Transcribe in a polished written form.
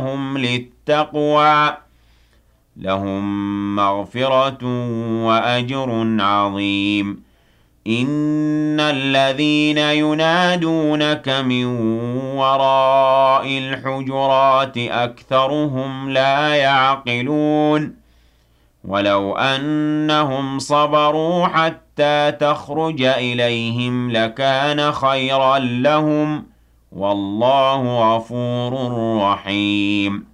هم للتقوى لهم مغفرة وأجر عظيم إن الذين ينادونك من وراء الحجرات أكثرهم لا يعقلون ولو أنهم صبروا حتى تخرج إليهم لكان خيرا لهم والله غفور رحيم